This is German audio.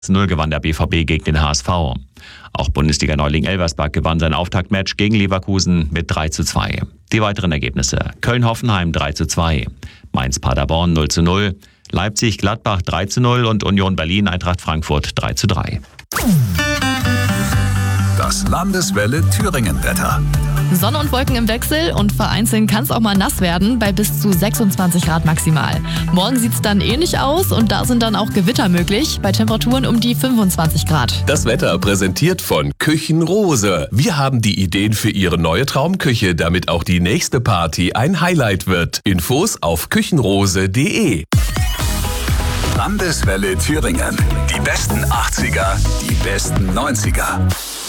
0 gewann der BVB gegen den HSV. Auch Bundesliga-Neuling Elversberg gewann sein Auftaktmatch gegen Leverkusen mit 3:2. Die weiteren Ergebnisse: Köln-Hoffenheim 3:2, Mainz-Paderborn 0:0, Leipzig-Gladbach 3:0 und Union Berlin-Eintracht Frankfurt 3:3. Das Landeswelle Thüringen-Wetter. Sonne und Wolken im Wechsel und vereinzelt kann es auch mal nass werden bei bis zu 26 Grad maximal. Morgen sieht es dann ähnlich aus und da sind dann auch Gewitter möglich bei Temperaturen um die 25 Grad. Das Wetter präsentiert von Küchenrose. Wir haben die Ideen für Ihre neue Traumküche, damit auch die nächste Party ein Highlight wird. Infos auf küchenrose.de. Landeswelle Thüringen. Die besten 80er, die besten 90er.